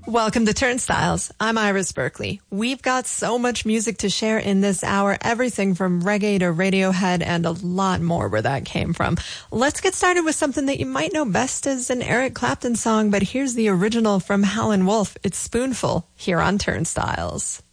Welcome to Turnstiles. I'm Iris Berkeley. We've got so much music to share in this hour, everything from reggae to Radiohead and a lot more where that came from. Let's get started with something that you might know best as an Eric Clapton song, but here's the original from Howlin' Wolf. It's Spoonful here on Turnstiles.